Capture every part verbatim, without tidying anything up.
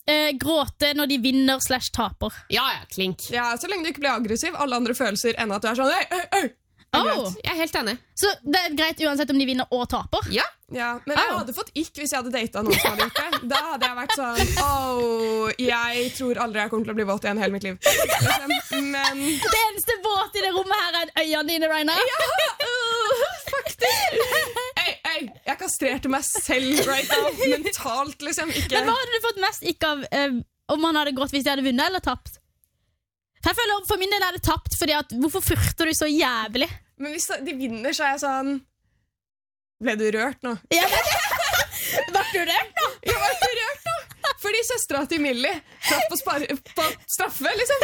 eh, gråte når de vinner slash taper. Ja, ja, klink. Ja, så lenge du ikke blir aggressiv, alle andre følelser enn at du er sånn, øy, øy, øy. Oh. Jeg er helt enig. Så det er greit uansett om de vinner og taper? Ja. Ja, men jeg hadde fått ikk hvis jeg hadde datet noen som hadde gjort det. Da hadde jeg vært sånn, åh, jeg tror aldri jeg kommer til å bli våt igjen hele mitt liv. Men... Det eneste våt i det rommet her er øynene dine, Raina. Ja, uh, faktisk. Ei, ei, jeg kastrerte meg selv right now, mentalt liksom, ikke... Men hva hadde du fått mest ikk av eh, om man hadde gått hvis de hadde vunnet eller tapt? For jeg føler for min del er det tapt, fordi at hvorfor fyrter du så jævlig? Men hvis de vinner, så er jeg sånn... Ble du rørt nå? Ja, men... Var du rørt nå? Jeg var ikke rørt nå! Fordi søstera til Millie traff på, spar- på straffe, liksom.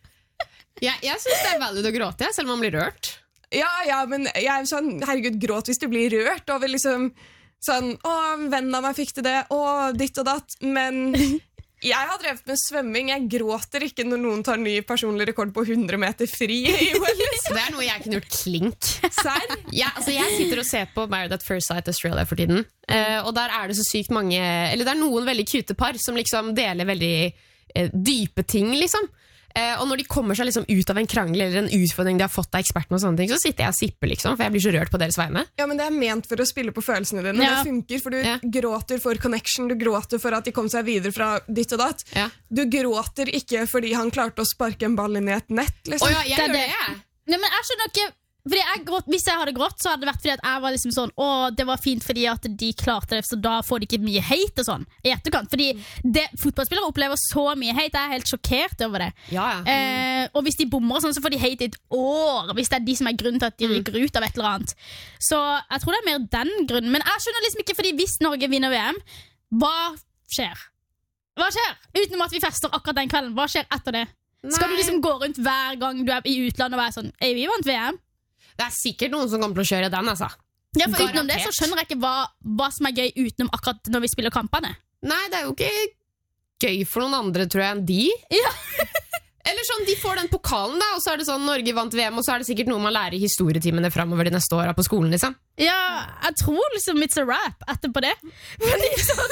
Ja, jeg synes det er valid å gråte, selv om man blir rørt. Ja, ja, men jeg er sånn, herregud, gråt hvis du blir rørt over liksom sånn, å, vennen av meg fikk til det, å, ditt og datt, men jeg har drevet med svømming, jeg gråter ikke når noen tar ny personlig rekord på hundre meter fri i O L. Det er noe jeg kunne gjort klink. Serr? Ja, altså jeg sitter og ser på Married at First Sight Australia for tiden, uh, og der er det så sykt mange, eller det er noen veldig cute par som liksom deler veldig uh, dype ting, liksom. Uh, og når de kommer seg liksom ut av en krangel eller en utfordring de har fått av eksperten og sånne ting, så sitter jeg og sipper liksom, for jeg blir så rørt på deres vegne. Ja, men det er ment for å spille på følelsene dine. Ja. Det funker, for du Ja. gråter for connection, du gråter for at de kom seg videre fra ditt og datt. Ja. Du gråter ikke fordi han klarte å sparke en ball inn i et nett, liksom. Åja, jeg Det er gjør det, det. jeg. Nei, men jeg skjønner ikke fordi jeg gråt, hvis jeg hadde grått, så hadde det vært fordi at jeg var liksom sånn, å, det var fint fordi at de klarte det, så da får de ikke mye hate og sånn i etterkant, fordi det, fotballspillere opplever så mye hate, jeg er helt sjokkert over det. Ja, ja. Eh, og hvis de bommer og sånn, så får de hate i et år, hvis det er de som er grunnen til at de ryker ut av et eller annet. Så jeg tror det er mer den grunnen, men jeg skjønner liksom ikke, fordi hvis Norge vinner V M, hva skjer? Hva skjer? Utenom at vi fester akkurat den kvelden, hva skjer etter det? Skal du Nei. liksom gå rundt hver gang du er i utlandet og være sånn, ei, vi vant V M? Det er sikkert noen som kommer til å kjøre den, altså. Ja, for utenom det så Garantert. skjønner jeg ikke hva, hva som er gøy utenom akkurat når vi spiller kampene. Nei, det er jo ikke gøy for noen andre, tror jeg, enn de. Ja. Eller sånn, de får den pokalen da, og så er det sånn, Norge vant V M, og så er det sikkert noe man lærer i historietimene fremover de neste årene på skolen, liksom. Ja, jeg tror liksom it's a rap etterpå det. Fordi sånn...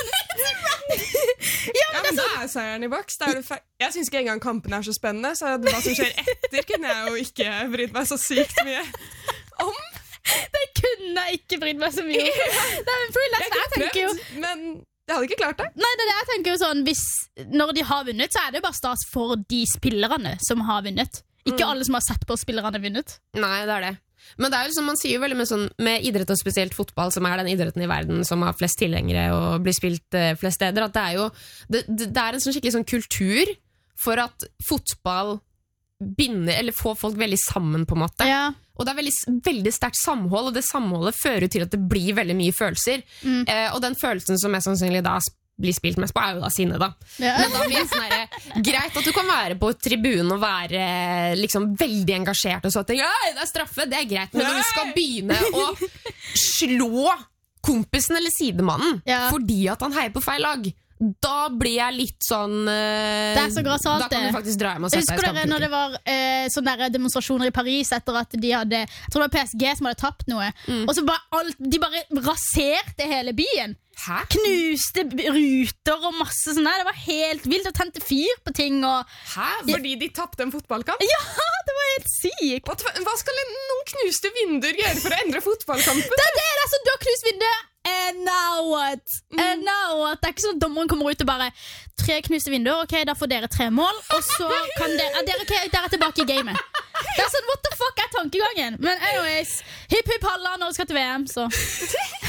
Ja, men da er seieren i boks. Da er det fe- jeg synes ikke engang kampen er så spennende, så hva som skjer etter kunne jeg jo ikke brydd meg så sykt mye om. Det kunne jeg ikke brydd meg så mye om. Nei, men for Jeg jeg, jeg tenker jo... prøvd, men jeg hadde ikke klart det. Nei, det er det jeg tenker jo sånn, hvis, når de har vunnet, så er det jo bare stas for de spillerne som har vunnet. Ikke Mm. alle som har sett på spillerne vunnet. Nei, det er det. Men det er jo som man sier jo veldig med, sånn, med idrett og spesielt fotball, som er den idretten i verden som har flest tilhengere og blir spilt eh, flest steder, at det er jo det, det, det er en sånn skikkelig sånn kultur for at fotball binder, eller får folk veldig sammen på en måte. Ja. Og det er veldig, veldig sterkt samhold, og det samholdet fører til at det blir veldig mye følelser. Mm. Eh, og den følelsen som mest sannsynlig da sp- blir spilt mest på, er jo da sinne, da. Ja. Men da blir det sånn her, greit at du kan være på tribunen og være liksom veldig engasjert og så tenke, «Øy, det er straffe, det er greit, men når du skal begynne å slå kompisen eller sidemannen Ja. fordi at han heier på feil lag, da blir jeg litt sånn eh, Det er så grassat, da kan det. du faktisk dra hjem og sette deg i Husker dere når det skammekroken. var eh, sånne der demonstrasjoner i Paris etter at de hadde, jeg tror det var P S G som hadde tapt noe, og så bare alt, de bare raserte hele byen. Hæ? Knuste b- ruter og masse sånn der. Det var helt vilt, og tente fyr på ting og... Hæ? Fordi de tappte en fotballkamp. Ja, det var helt sykt. Hva, hva skal en- noen knuste vinduer gjøre for å endre fotballkampen? Det er det, det er så du har knust vinduet. And now what? And now what? Det er ikke sånn at dommeren kommer ut og bare tre knuste vinduer, ok, da får dere tre mål, og så kan dere, ja, dere, okay, dere er tilbake i gamet. Det er sånn, what the fuck er tankegangen? Men anyways, hipp hipp halla når vi skal til V M, så...